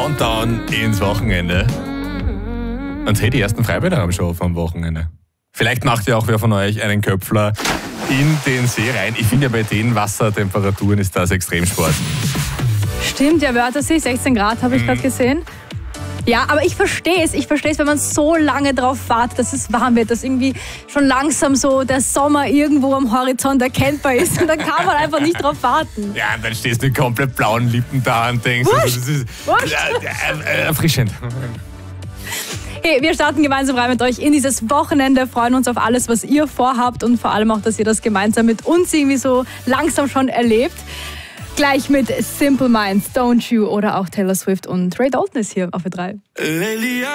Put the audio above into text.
Countdown ins Wochenende. Und hey, die ersten Freibäder haben schon vom Wochenende. Vielleicht macht ja auch wer von euch einen Köpfler in den See rein. Ich finde ja, bei den Wassertemperaturen ist das Extremsport. Stimmt, ja, Wörthersee, 16 Grad habe ich gerade gesehen. Ja, aber ich verstehe es, wenn man so lange drauf wartet, dass es warm wird, dass irgendwie schon langsam so der Sommer irgendwo am Horizont erkennbar ist und dann kann man einfach nicht drauf warten. Ja, und dann stehst du mit komplett blauen Lippen da und denkst, das ist erfrischend. Hey, wir starten gemeinsam rein mit euch in dieses Wochenende, freuen uns auf alles, was ihr vorhabt und vor allem auch, dass ihr das gemeinsam mit uns irgendwie so langsam schon erlebt. Gleich mit Simple Minds, Don't You oder auch Taylor Swift und Ray Dalton ist hier auf E3.